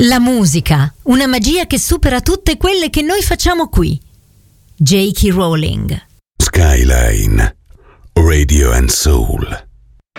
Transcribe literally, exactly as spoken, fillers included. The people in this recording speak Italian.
La musica, una magia che supera tutte quelle che noi facciamo qui. J K. Rowling. Skyline Radio and Soul.